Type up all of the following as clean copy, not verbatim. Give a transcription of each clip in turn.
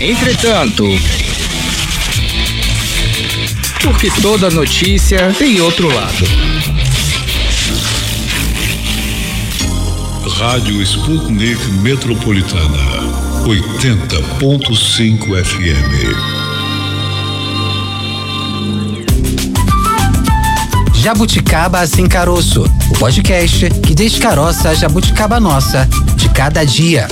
Entretanto, porque toda notícia tem outro lado. Rádio Sputnik Metropolitana 80.5 FM. Jabuticaba Sem Caroço, o podcast que descaroça a jabuticaba nossa de cada dia.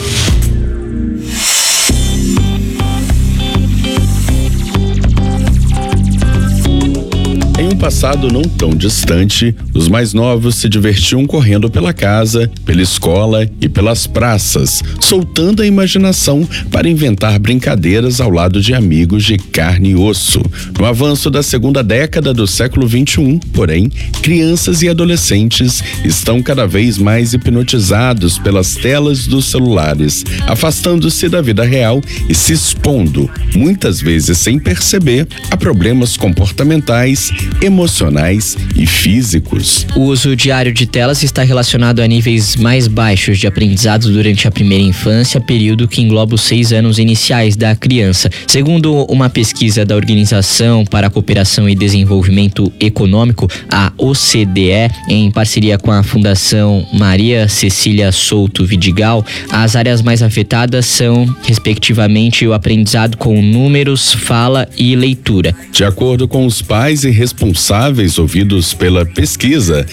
Em um passado não tão distante, os mais novos se divertiam correndo pela casa, pela escola e pelas praças, soltando a imaginação para inventar brincadeiras ao lado de amigos de carne e osso. No avanço da segunda década do século XXI, porém, crianças e adolescentes estão cada vez mais hipnotizados pelas telas dos celulares, afastando-se da vida real e se expondo, muitas vezes sem perceber, a problemas comportamentais, emocionais e físicos. O uso diário de telas está relacionado a níveis mais baixos de aprendizado durante a primeira infância, período que engloba os 6 anos iniciais da criança. Segundo uma pesquisa da Organização para a Cooperação e Desenvolvimento Econômico, a OCDE, em parceria com a Fundação Maria Cecília Souto Vidigal, as áreas mais afetadas são, respectivamente, o aprendizado com números, fala e leitura. De acordo com os pais e responsáveis ouvidos pela pesquisa,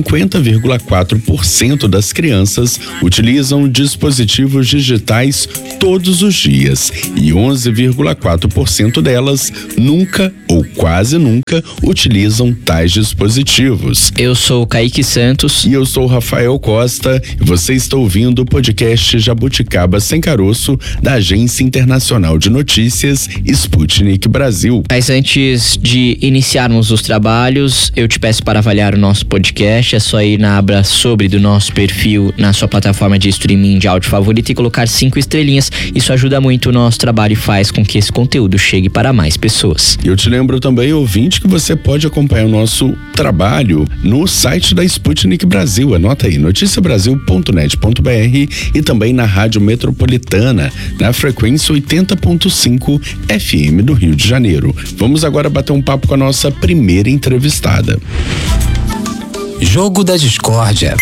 50,4% das crianças utilizam dispositivos digitais todos os dias e 11,4% delas nunca ou quase nunca utilizam tais dispositivos. Eu sou Kaique Santos. E eu sou Rafael Costa e você está ouvindo o podcast Jabuticaba Sem Caroço da Agência Internacional de Notícias Sputnik Brasil. Mas antes de iniciarmos os trabalhos, eu te peço para avaliar o nosso podcast. É só ir na aba sobre do nosso perfil na sua plataforma de streaming de áudio favorita e colocar 5 estrelinhas. Isso ajuda muito o nosso trabalho e faz com que esse conteúdo chegue para mais pessoas. Eu te lembro também, ouvinte, que você pode acompanhar o nosso trabalho no site da Sputnik Brasil. Anota aí, noticiabrasil.net.br e também na Rádio Metropolitana, na frequência 80.5 FM do Rio de Janeiro. Vamos agora bater um papo com a nossa primeira entrevistada. Jogo da Discórdia.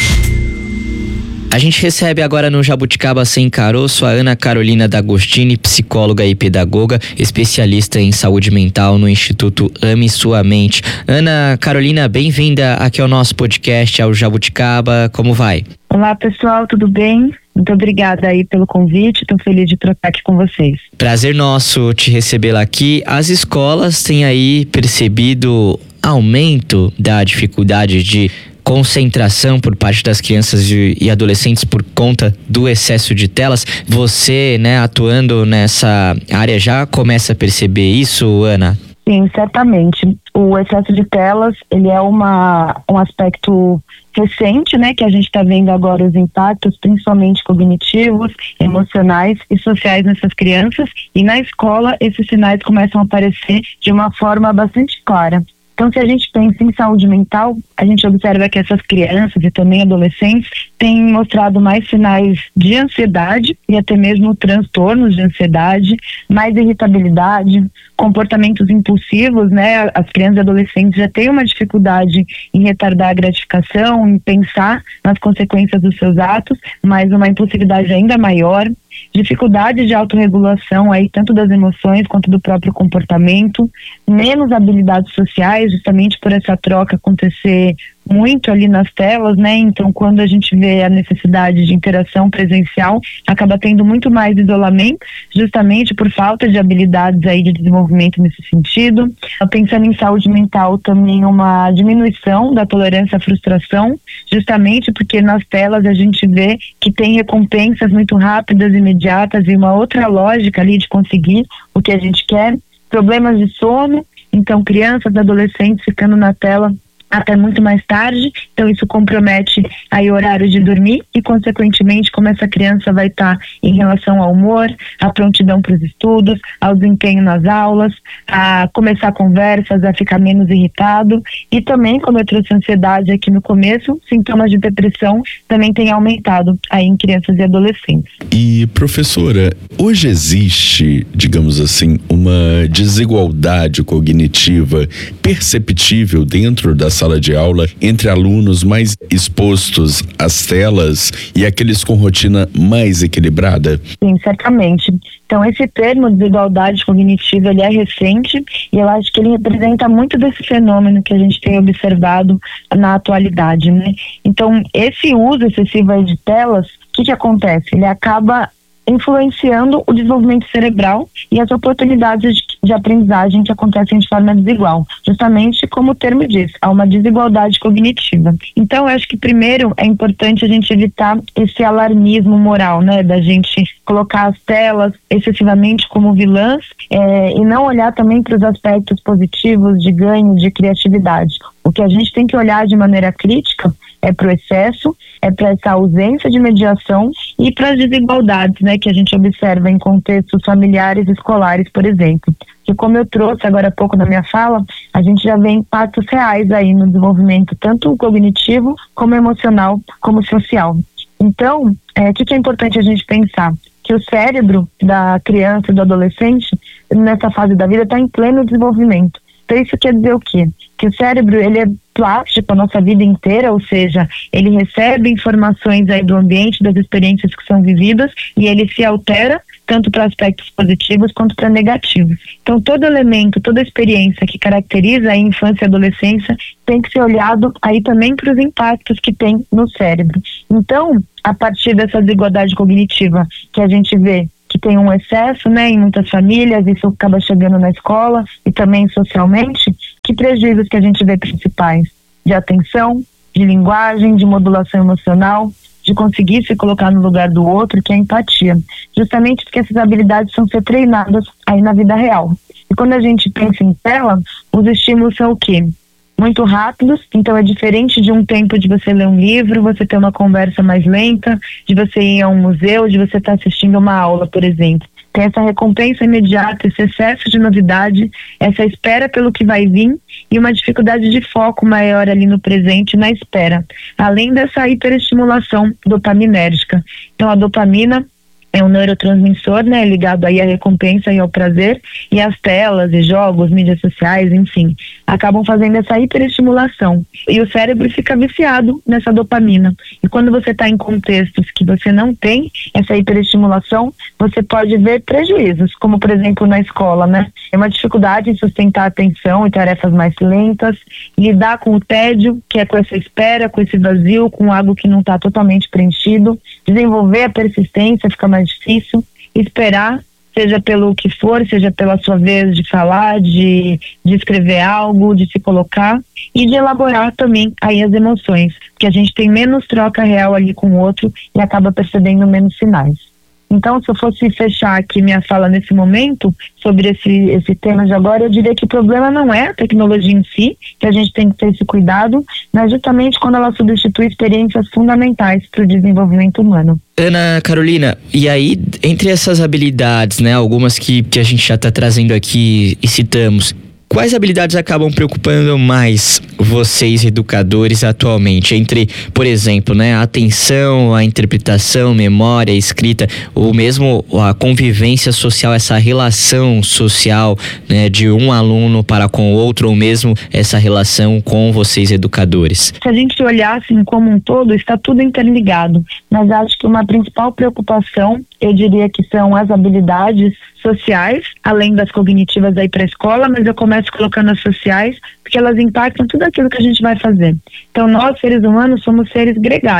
A gente recebe agora no Jabuticaba Sem Caroço a Ana Carolina D'Agostini, psicóloga e pedagoga, especialista em saúde mental no Instituto Ame Sua Mente. Ana Carolina, bem-vinda aqui ao nosso podcast, ao Jabuticaba. Como vai? Olá, pessoal, tudo bem? Muito obrigada aí pelo convite, estou feliz de trocar aqui com vocês. Prazer nosso te recebê-la aqui. As escolas têm aí percebido aumento da dificuldade de concentração por parte das crianças e adolescentes por conta do excesso de telas. Você, atuando nessa área, já começa a perceber isso, Ana? Sim, certamente. O excesso de telas, ele é um aspecto recente, que a gente está vendo agora os impactos, principalmente cognitivos, emocionais e sociais nessas crianças. E na escola, esses sinais começam a aparecer de uma forma bastante clara. Então, se a gente pensa em saúde mental, a gente observa que essas crianças e também adolescentes têm mostrado mais sinais de ansiedade e até mesmo transtornos de ansiedade, mais irritabilidade, comportamentos impulsivos, As crianças e adolescentes já têm uma dificuldade em retardar a gratificação, em pensar nas consequências dos seus atos, mas uma impulsividade ainda maior, dificuldade de autorregulação aí tanto das emoções quanto do próprio comportamento, menos habilidades sociais, justamente por essa troca acontecer muito ali nas telas, Então, quando a gente vê a necessidade de interação presencial, acaba tendo muito mais isolamento, justamente por falta de habilidades aí de desenvolvimento nesse sentido. Pensando em saúde mental, também uma diminuição da tolerância à frustração, justamente porque nas telas a gente vê que tem recompensas muito rápidas, imediatas e uma outra lógica ali de conseguir o que a gente quer. Problemas de sono, então crianças, adolescentes ficando na tela até muito mais tarde, então isso compromete aí o horário de dormir e, consequentemente, como essa criança vai estar em relação ao humor, à prontidão para os estudos, ao desempenho nas aulas, a começar conversas, a ficar menos irritado, e também, como eu trouxe ansiedade aqui no começo, sintomas de depressão também têm aumentado aí em crianças e adolescentes. E, professora, hoje existe, digamos assim, uma desigualdade cognitiva perceptível dentro da sala de aula entre alunos mais expostos às telas e aqueles com rotina mais equilibrada? Sim, certamente. Então, esse termo desigualdade cognitiva, ele é recente e eu acho que ele representa muito desse fenômeno que a gente tem observado na atualidade, né? Então, esse uso excessivo aí de telas, o que acontece? Ele acaba influenciando o desenvolvimento cerebral e as oportunidades de aprendizagem que acontecem de forma desigual. Justamente como o termo diz, há uma desigualdade cognitiva. Então, eu acho que primeiro é importante a gente evitar esse alarmismo moral, né? Da gente colocar as telas excessivamente como vilãs e não olhar também para os aspectos positivos de ganho de criatividade. O que a gente tem que olhar de maneira crítica é para o excesso, é para essa ausência de mediação e para as desigualdades, né, que a gente observa em contextos familiares e escolares, por exemplo. Que, como eu trouxe agora há pouco na minha fala, a gente já vê impactos reais aí no desenvolvimento, tanto cognitivo, como emocional, como social. Então, o que é importante a gente pensar? Que o cérebro da criança e do adolescente, nessa fase da vida, está em pleno desenvolvimento. Então, isso quer dizer o quê? Que o cérebro, ele é plástico a nossa vida inteira, ou seja, ele recebe informações aí do ambiente, das experiências que são vividas, e ele se altera tanto para aspectos positivos quanto para negativos. Então, todo elemento, toda experiência que caracteriza a infância e a adolescência tem que ser olhado aí também para os impactos que tem no cérebro. Então, a partir dessa desigualdade cognitiva que a gente vê que tem um excesso, né, em muitas famílias, isso acaba chegando na escola e também socialmente, que prejuízos que a gente vê principais? De atenção, de linguagem, de modulação emocional, de conseguir se colocar no lugar do outro, que é a empatia. Justamente porque essas habilidades são ser treinadas aí na vida real. E quando a gente pensa em tela, os estímulos são o quê? Muito rápidos, então é diferente de um tempo de você ler um livro, você ter uma conversa mais lenta, de você ir a um museu, de você estar assistindo uma aula, por exemplo. Tem essa recompensa imediata, esse excesso de novidade, essa espera pelo que vai vir e uma dificuldade de foco maior ali no presente, na espera. Além dessa hiperestimulação dopaminérgica. Então a dopamina é um neurotransmissor, né, ligado aí à recompensa e ao prazer, e as telas e jogos, mídias sociais, enfim, acabam fazendo essa hiperestimulação. E o cérebro fica viciado nessa dopamina. E quando você está em contextos que você não tem essa hiperestimulação, você pode ver prejuízos, como por exemplo na escola, né? É uma dificuldade em sustentar a atenção e tarefas mais lentas, lidar com o tédio, que é com essa espera, com esse vazio, com algo que não está totalmente preenchido, desenvolver a persistência fica mais difícil, esperar, seja pelo que for, seja pela sua vez de falar, de escrever algo, de se colocar e de elaborar também aí as emoções, porque a gente tem menos troca real ali com o outro e acaba percebendo menos sinais. Então, se eu fosse fechar aqui minha fala nesse momento sobre esse tema de agora, eu diria que o problema não é a tecnologia em si, que a gente tem que ter esse cuidado, mas justamente quando ela substitui experiências fundamentais para o desenvolvimento humano. Ana Carolina, e aí, entre essas habilidades, né, algumas que a gente já está trazendo aqui e citamos, quais habilidades acabam preocupando mais vocês, educadores, atualmente? Entre, por exemplo, né, a atenção, a interpretação, memória, a escrita, ou mesmo a convivência social, essa relação social, né, de um aluno para com o outro, ou mesmo essa relação com vocês, educadores? Se a gente olhar assim como um todo, está tudo interligado, mas acho que uma principal preocupação, eu diria que são as habilidades sociais, além das cognitivas aí para a escola, mas eu começo colocando as sociais, porque elas impactam tudo aquilo que a gente vai fazer. Então, nós, seres humanos, somos seres gregários,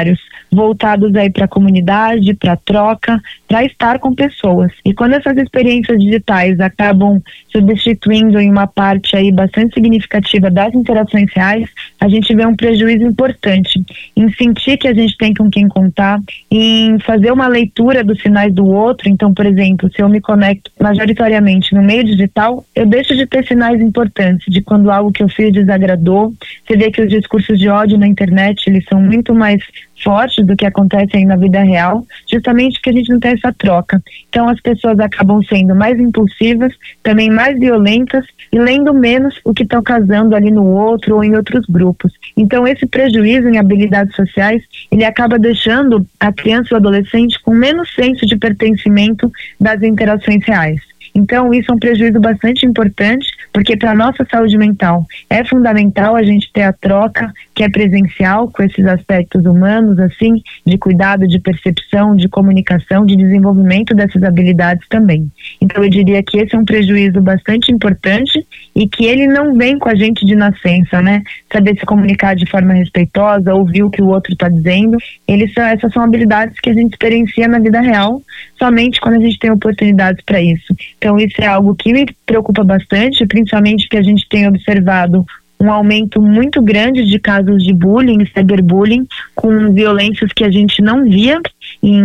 voltados aí para a comunidade, para troca, para estar com pessoas. E quando essas experiências digitais acabam substituindo em uma parte aí bastante significativa das interações reais, a gente vê um prejuízo importante em sentir que a gente tem com quem contar, em fazer uma leitura dos sinais do outro. Então, por exemplo, se eu me conecto majoritariamente no meio digital, eu deixo de ter sinais importantes de quando algo que eu fiz desagradou. Você vê que os discursos de ódio na internet, eles são muito mais fortes do que acontece aí na vida real, justamente porque a gente não tem essa troca. Então as pessoas acabam sendo mais impulsivas, também mais violentas e lendo menos o que estão causando ali no outro ou em outros grupos. Então esse prejuízo em habilidades sociais, ele acaba deixando a criança ou adolescente com menos senso de pertencimento das interações reais. Então isso é um prejuízo bastante importante, porque para a nossa saúde mental é fundamental a gente ter a troca que é presencial com esses aspectos humanos, assim, de cuidado, de percepção, de comunicação, de desenvolvimento dessas habilidades também. Então eu diria que esse é um prejuízo bastante importante e que ele não vem com a gente de nascença, né? Saber se comunicar de forma respeitosa, ouvir o que o outro está dizendo, essas são habilidades que a gente experiencia na vida real somente quando a gente tem oportunidades para isso. Então isso é algo que me preocupa bastante, principalmente porque a gente tem observado um aumento muito grande de casos de bullying, cyberbullying, com violências que a gente não via em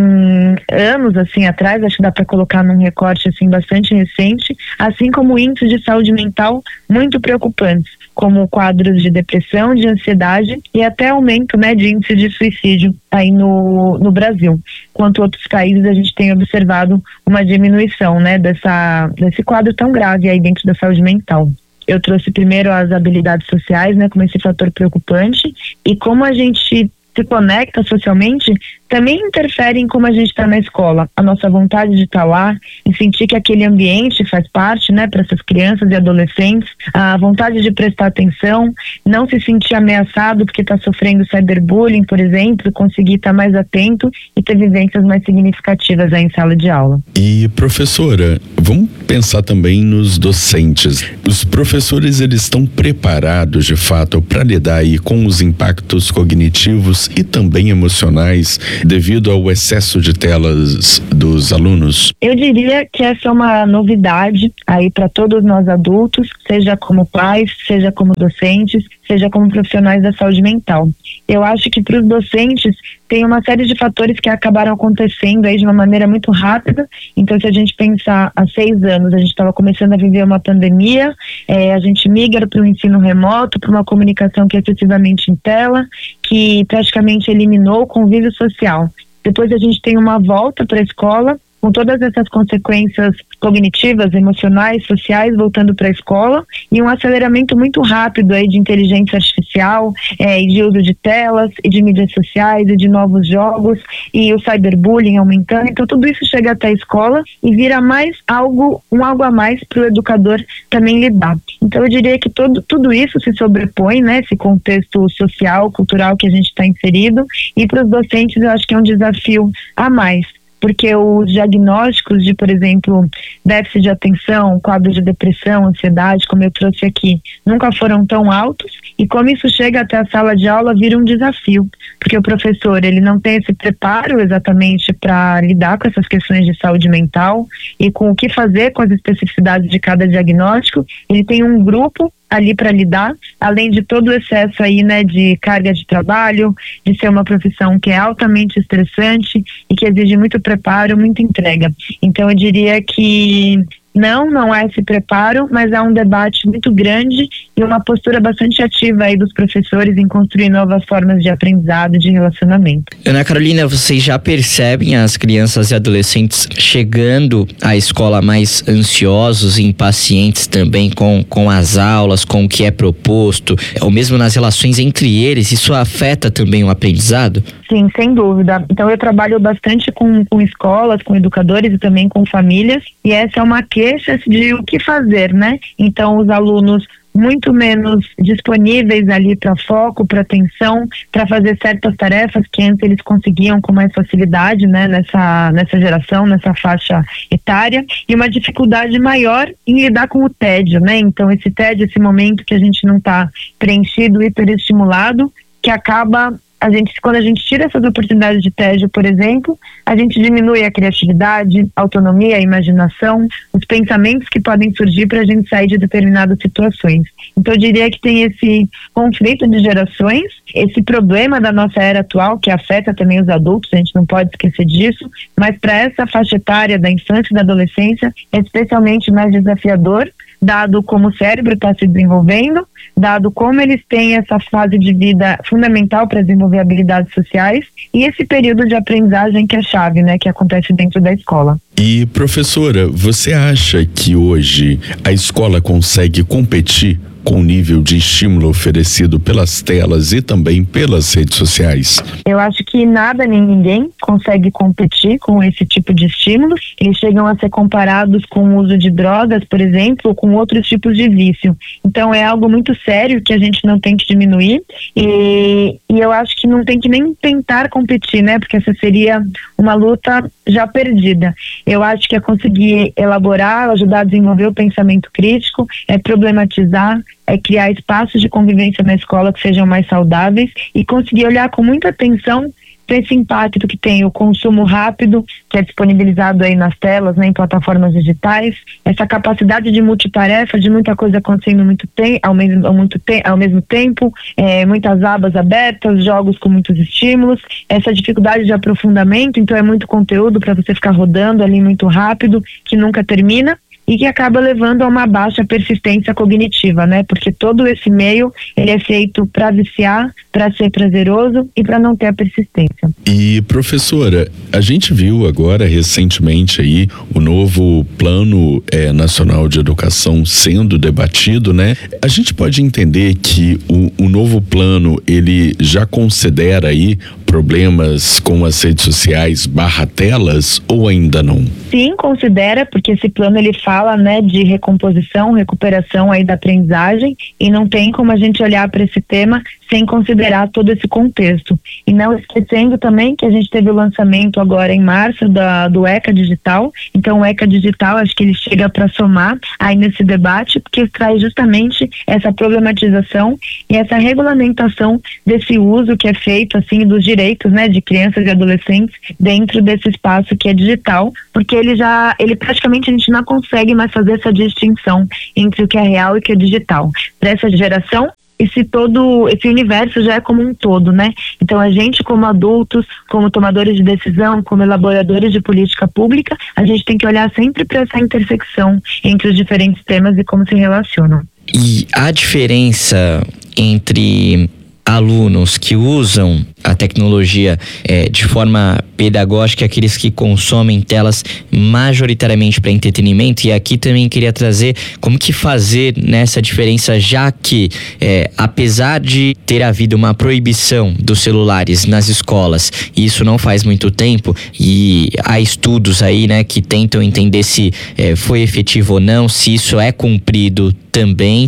anos assim atrás. Acho que dá para colocar num recorte assim bastante recente, assim como índices de saúde mental muito preocupantes, como quadros de depressão, de ansiedade e até aumento, né, de índice de suicídio aí no Brasil. Enquanto outros países a gente tem observado uma diminuição, né, desse quadro tão grave aí dentro da saúde mental. Eu trouxe primeiro as habilidades sociais, né, como esse fator preocupante, e como a gente se conecta socialmente também interfere em como a gente está na escola. A nossa vontade de estar lá e sentir que aquele ambiente faz parte, né, para essas crianças e adolescentes, a vontade de prestar atenção, não se sentir ameaçado porque está sofrendo cyberbullying, por exemplo, conseguir estar mais atento e ter vivências mais significativas aí em sala de aula. E professora, vamos pensar também nos docentes. Os professores, eles estão preparados de fato para lidar aí com os impactos cognitivos e também emocionais devido ao excesso de telas dos alunos? Eu diria que essa é uma novidade aí para todos nós adultos, seja como pais, seja como docentes, seja como profissionais da saúde mental. Eu acho que para os docentes tem uma série de fatores que acabaram acontecendo aí de uma maneira muito rápida. Então, se a gente pensar há 6 anos, a gente estava começando a viver uma pandemia, a gente migra para o ensino remoto, para uma comunicação que é excessivamente em tela, que praticamente eliminou o convívio social. Depois a gente tem uma volta para a escola, com todas essas consequências cognitivas, emocionais, sociais, voltando para a escola, e um aceleramento muito rápido aí de inteligência artificial, e de uso de telas, e de mídias sociais, e de novos jogos, e o cyberbullying aumentando. Então tudo isso chega até a escola e vira mais algo a mais para o educador também lidar. Então eu diria que tudo isso se sobrepõe, né, esse contexto social, cultural que a gente está inserido, e para os docentes eu acho que é um desafio a mais, porque os diagnósticos de, por exemplo, déficit de atenção, quadro de depressão, ansiedade, como eu trouxe aqui, nunca foram tão altos, e como isso chega até a sala de aula vira um desafio, porque o professor, ele não tem esse preparo exatamente para lidar com essas questões de saúde mental e com o que fazer com as especificidades de cada diagnóstico. Ele tem um grupo ali para lidar, além de todo o excesso aí, né, de carga de trabalho, de ser uma profissão que é altamente estressante e que exige muito preparo, muita entrega. Então eu diria que não há esse preparo, mas há um debate muito grande e uma postura bastante ativa aí dos professores em construir novas formas de aprendizado e de relacionamento. Ana Carolina, vocês já percebem as crianças e adolescentes chegando à escola mais ansiosos e impacientes também com as aulas, com o que é proposto, ou mesmo nas relações entre eles? Isso afeta também o aprendizado? Sim, sem dúvida. Então eu trabalho bastante com escolas, com educadores e também com famílias, e essa é uma queixa de o que fazer, né? Então os alunos muito menos disponíveis ali para foco, para atenção, para fazer certas tarefas que antes eles conseguiam com mais facilidade, né, nessa geração, nessa faixa etária, e uma dificuldade maior em lidar com o tédio, né? Então esse tédio, esse momento que a gente não está preenchido, hiperestimulado, que acaba quando a gente tira essas oportunidades de tédio, por exemplo, a gente diminui a criatividade, a autonomia, a imaginação, os pensamentos que podem surgir para a gente sair de determinadas situações. Então eu diria que tem esse conflito de gerações, esse problema da nossa era atual que afeta também os adultos, a gente não pode esquecer disso, mas para essa faixa etária da infância e da adolescência é especialmente mais desafiador, dado como o cérebro está se desenvolvendo, dado como eles têm essa fase de vida fundamental para desenvolver habilidades sociais e esse período de aprendizagem que é chave, né, que acontece dentro da escola. E professora, você acha que hoje a escola consegue competir com o nível de estímulo oferecido pelas telas e também pelas redes sociais? Eu acho que nada nem ninguém consegue competir com esse tipo de estímulo. Eles chegam a ser comparados com o uso de drogas, por exemplo, ou com outros tipos de vício. Então é algo muito sério que a gente não tem que diminuir e eu acho que não tem que nem tentar competir, né? Porque essa seria uma luta já perdida. Eu acho que é conseguir elaborar, ajudar a desenvolver o pensamento crítico, é problematizar, é criar espaços de convivência na escola que sejam mais saudáveis e conseguir olhar com muita atenção para esse impacto que tem o consumo rápido, que é disponibilizado aí nas telas, né, em plataformas digitais, essa capacidade de multitarefa, de muita coisa acontecendo ao mesmo tempo, muitas abas abertas, jogos com muitos estímulos, essa dificuldade de aprofundamento, então é muito conteúdo para você ficar rodando ali muito rápido, que nunca termina, e que acaba levando a uma baixa persistência cognitiva, né? Porque todo esse meio, ele é feito para viciar, para ser prazeroso e para não ter a persistência. E professora, a gente viu agora recentemente aí o novo Plano Nacional de Educação sendo debatido, né? A gente pode entender que o novo plano, ele já considera aí problemas com as redes sociais /telas ou ainda não? Sim, considera, porque esse plano ele fala, né, de recomposição, recuperação aí da aprendizagem e não tem como a gente olhar para esse tema sem considerar todo esse contexto. E não esquecendo também que a gente teve o lançamento agora em março do ECA Digital. Então o ECA Digital acho que ele chega para somar aí nesse debate, porque traz justamente essa problematização e essa regulamentação desse uso que é feito assim dos direitos, né, de crianças e adolescentes dentro desse espaço que é digital, porque ele praticamente a gente não consegue mais fazer essa distinção entre o que é real e o que é digital. Para essa geração, esse universo já é como um todo, né? Então a gente como adultos, como tomadores de decisão, como elaboradores de política pública, a gente tem que olhar sempre para essa intersecção entre os diferentes temas e como se relacionam. E a diferença entre alunos que usam a tecnologia de forma pedagógica, aqueles que consomem telas majoritariamente para entretenimento, e aqui também queria trazer como que fazer nessa diferença, já que apesar de ter havido uma proibição dos celulares nas escolas, e isso não faz muito tempo, e há estudos aí, né, que tentam entender se foi efetivo ou não, se isso é cumprido também,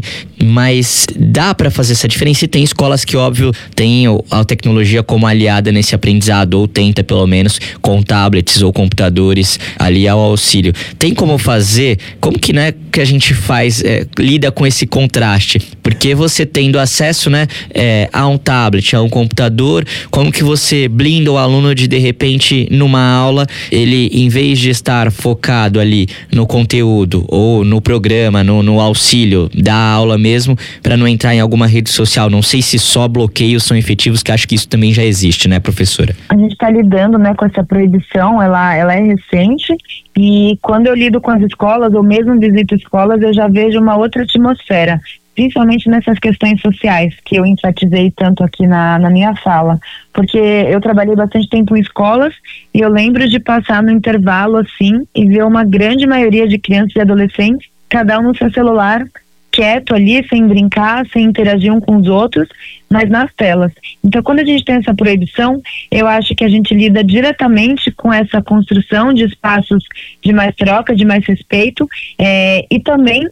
mas dá para fazer essa diferença e tem escolas que, óbvio, têm a tecnologia como aliada nesse aprendizado, ou tenta pelo menos com tablets ou computadores ali ao auxílio. Tem como fazer? Como que, né, que a gente faz, lida com esse contraste? Porque você tendo acesso, né, a um tablet, a um computador, como que você blinda o aluno de repente, numa aula, ele, em vez de estar focado ali no conteúdo ou no programa, no auxílio da aula mesmo, para não entrar em alguma rede social? Não sei se só bloqueios são efetivos, que acho que isso também já existe, né, professora? A gente está lidando, né, com essa proibição, ela é recente, e quando eu lido com as escolas, ou mesmo visito escolas, eu já vejo uma outra atmosfera, principalmente nessas questões sociais, que eu enfatizei tanto aqui na minha fala, porque eu trabalhei bastante tempo em escolas, e eu lembro de passar no intervalo, assim, e ver uma grande maioria de crianças e adolescentes, cada um no seu celular, quieto ali, sem brincar, sem interagir um com os outros, mas nas telas. Então, quando a gente tem essa proibição, eu acho que a gente lida diretamente com essa construção de espaços de mais troca, de mais respeito, e também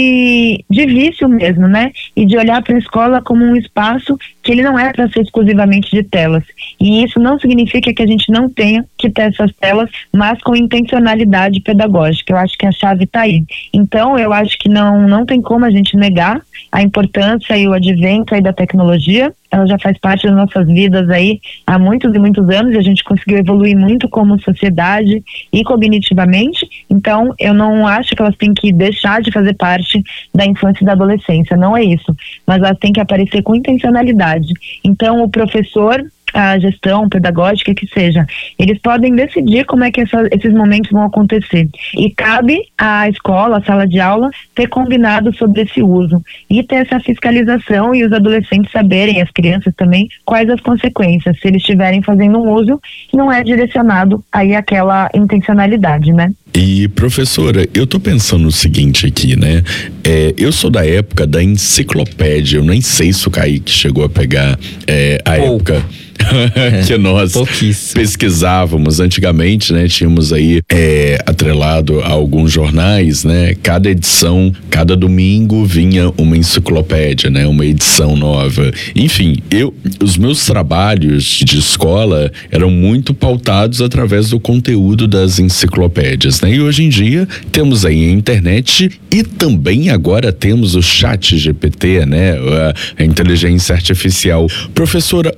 de vício mesmo, né? E de olhar para a escola como um espaço que ele não é para ser exclusivamente de telas. E isso não significa que a gente não tenha que ter essas telas, mas com intencionalidade pedagógica. Eu acho que a chave está aí. Então, eu acho que não tem como a gente negar a importância e o advento aí da tecnologia tecnologia, ela já faz parte das nossas vidas aí há muitos e muitos anos, e a gente conseguiu evoluir muito como sociedade e cognitivamente. Então, eu não acho que elas têm que deixar de fazer parte da infância e da adolescência, não é isso. Mas elas têm que aparecer com intencionalidade. Então, o professor, a gestão pedagógica, que seja, eles podem decidir como é que esses momentos vão acontecer. E cabe à escola, à sala de aula, ter combinado sobre esse uso e ter essa fiscalização e os adolescentes saberem, as crianças também, quais as consequências se eles estiverem fazendo um uso que não é direcionado aí àquela intencionalidade, né? E, professora, eu tô pensando o seguinte aqui, né? Eu sou da época da enciclopédia, eu nem sei se o Kaique chegou a pegar a época que nós pesquisávamos antigamente, né? Tínhamos aí atrelado a alguns jornais, né? Cada edição, cada domingo vinha uma enciclopédia, né? Uma edição nova. Enfim, os meus trabalhos de escola eram muito pautados através do conteúdo das enciclopédias, né? E hoje em dia temos aí a internet e também agora temos o ChatGPT, né? A inteligência artificial. Professora,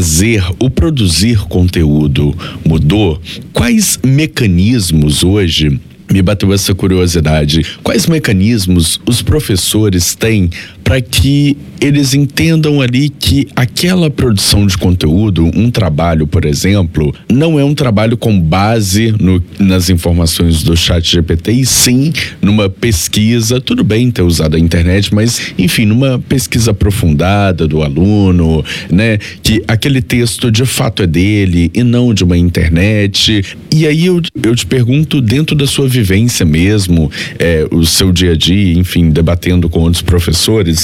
o produzir conteúdo mudou? Quais mecanismos hoje, me bateu essa curiosidade, quais mecanismos os professores têm para que eles entendam ali que aquela produção de conteúdo, um trabalho, por exemplo, não é um trabalho com base nas informações do ChatGPT, e sim numa pesquisa, tudo bem ter usado a internet, mas enfim, numa pesquisa aprofundada do aluno, né? Que aquele texto de fato é dele e não de uma internet. E aí eu te pergunto, dentro da sua vivência mesmo, o seu dia a dia, enfim, debatendo com outros professores,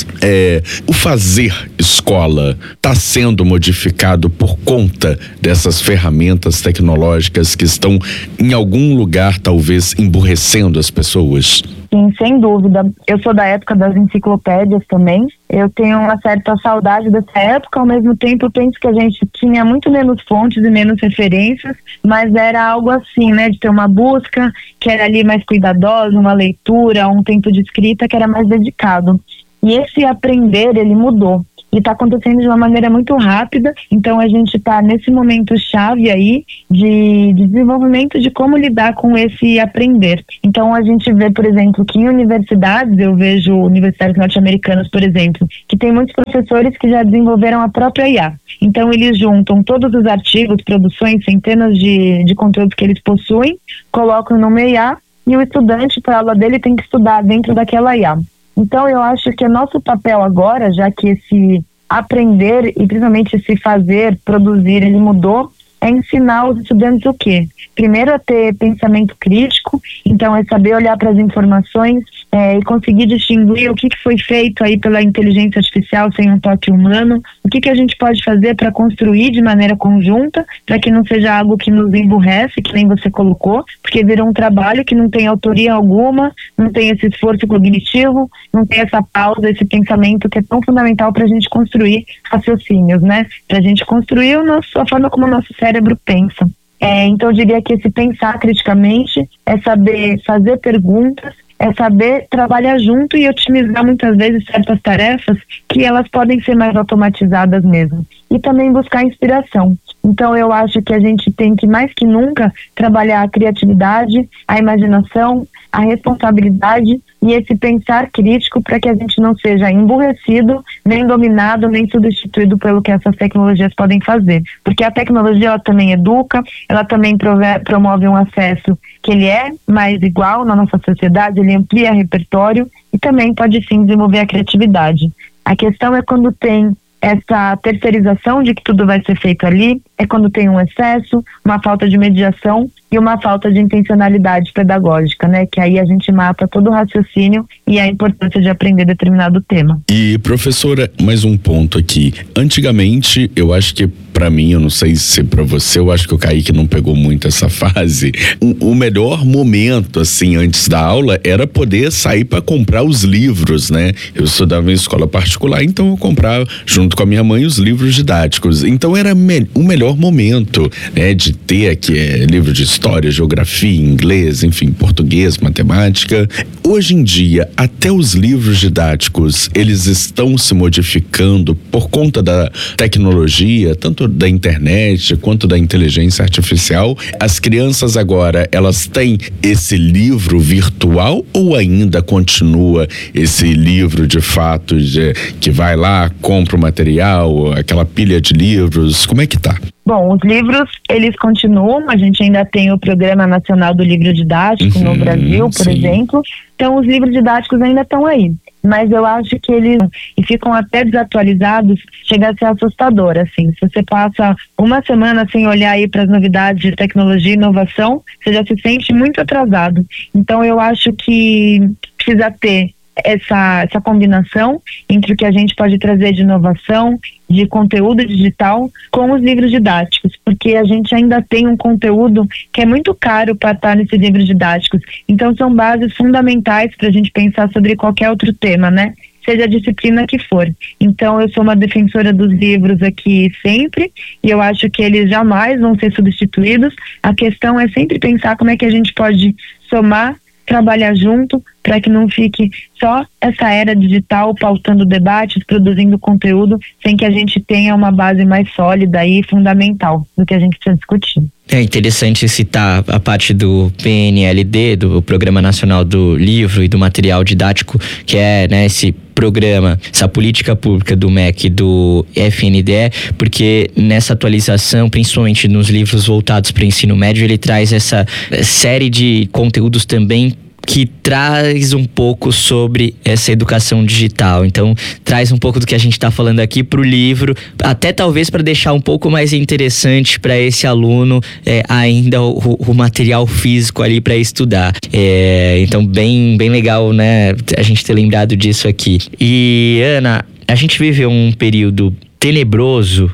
o fazer escola está sendo modificado por conta dessas ferramentas tecnológicas que estão em algum lugar talvez emburrecendo as pessoas? Sim, sem dúvida. Eu sou da época das enciclopédias também. Eu tenho uma certa saudade dessa época, ao mesmo tempo eu penso que a gente tinha muito menos fontes e menos referências, mas era algo assim, né, de ter uma busca que era ali mais cuidadosa, uma leitura, um tempo de escrita que era mais dedicado. E esse aprender, ele mudou. E está acontecendo de uma maneira muito rápida, então a gente está nesse momento chave aí de desenvolvimento de como lidar com esse aprender. Então a gente vê, por exemplo, que em universidades, eu vejo universidades norte-americanas, por exemplo, que tem muitos professores que já desenvolveram a própria IA. Então eles juntam todos os artigos, produções, centenas de conteúdos que eles possuem, colocam numa IA e o estudante, para a aula dele, tem que estudar dentro daquela IA. Então eu acho que é nosso papel agora, já que esse aprender e principalmente esse fazer, produzir, ele mudou, é ensinar os estudantes o quê? Primeiro, a ter pensamento crítico, então é saber olhar para as informações e conseguir distinguir o que foi feito aí pela inteligência artificial sem um toque humano, o que a gente pode fazer para construir de maneira conjunta, para que não seja algo que nos emburrece, que nem você colocou, porque vira um trabalho que não tem autoria alguma, não tem esse esforço cognitivo, não tem essa pausa, esse pensamento que é tão fundamental para a gente construir raciocínios, né? Para a gente construir a forma como o nosso cérebro pensa. Então eu diria que esse pensar criticamente é saber fazer perguntas, é saber trabalhar junto e otimizar muitas vezes certas tarefas que elas podem ser mais automatizadas mesmo. E também buscar inspiração. Então eu acho que a gente tem que, mais que nunca, trabalhar a criatividade, a imaginação, a responsabilidade e esse pensar crítico para que a gente não seja emburrecido, nem dominado, nem substituído pelo que essas tecnologias podem fazer. Porque a tecnologia, ela também educa, ela também promove um acesso que ele é mais igual na nossa sociedade, ele amplia repertório e também pode sim desenvolver a criatividade. A questão é quando tem essa terceirização de que tudo vai ser feito ali, é quando tem um excesso, uma falta de mediação e uma falta de intencionalidade pedagógica, né? Que aí a gente mata todo o raciocínio e a importância de aprender determinado tema. E, professora, mais um ponto aqui. Antigamente, eu acho que pra mim, eu não sei se pra você, eu acho que o Kaique não pegou muito essa fase. O melhor momento, assim, antes da aula, era poder sair pra comprar os livros, né? Eu estudava em escola particular, então eu comprava, junto com a minha mãe, os livros didáticos. Então era o melhor momento, né? De ter aqui livro de história, geografia, inglês, enfim, português, matemática. Hoje em dia, até os livros didáticos, eles estão se modificando por conta da tecnologia, tanto da internet quanto da inteligência artificial. As crianças agora, elas têm esse livro virtual ou ainda continua esse livro de fato, que vai lá, compra o material, aquela pilha de livros? Como é que tá? Bom, os livros, eles continuam, a gente ainda tem o Programa Nacional do Livro Didático no Brasil, por exemplo, então os livros didáticos ainda estão aí, mas eu acho que eles ficam até desatualizados, chega a ser assustador, assim, se você passa uma semana sem olhar aí para as novidades de tecnologia e inovação, você já se sente muito atrasado, então eu acho que precisa ter essa combinação entre o que a gente pode trazer de inovação, de conteúdo digital com os livros didáticos, porque a gente ainda tem um conteúdo que é muito caro para estar nesses livros didáticos, então são bases fundamentais para a gente pensar sobre qualquer outro tema, né? Seja a disciplina que for. Então eu sou uma defensora dos livros aqui sempre, e eu acho que eles jamais vão ser substituídos. A questão é sempre pensar como é que a gente pode somar, trabalhar junto, para que não fique só essa era digital pautando debates, produzindo conteúdo, sem que a gente tenha uma base mais sólida e fundamental do que a gente precisa discutir. É interessante citar a parte do PNLD, do Programa Nacional do Livro e do Material Didático, que é, né, esse programa, essa política pública do MEC e do FNDE, porque nessa atualização, principalmente nos livros voltados para o ensino médio, ele traz essa série de conteúdos também que traz um pouco sobre essa educação digital. Então, traz um pouco do que a gente está falando aqui para o livro, até talvez para deixar um pouco mais interessante para esse aluno ainda o material físico ali para estudar. Então, bem legal, né, a gente ter lembrado disso aqui. E, Ana, a gente viveu um período tenebroso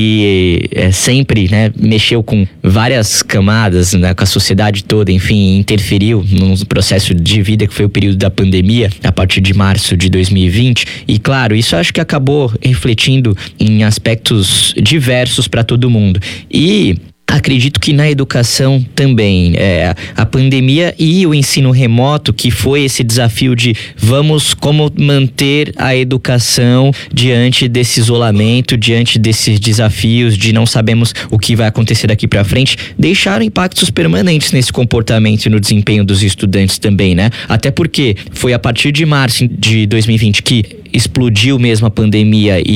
que sempre, né, mexeu com várias camadas, né, com a sociedade toda, enfim, interferiu num processo de vida que foi o período da pandemia, a partir de março de 2020, e claro, isso acho que acabou refletindo em aspectos diversos para todo mundo. E acredito que na educação também, a pandemia e o ensino remoto, que foi esse desafio de como manter a educação diante desse isolamento, diante desses desafios de não sabemos o que vai acontecer daqui para frente, deixaram impactos permanentes nesse comportamento e no desempenho dos estudantes também, né? Até porque foi a partir de março de 2020 que explodiu mesmo a pandemia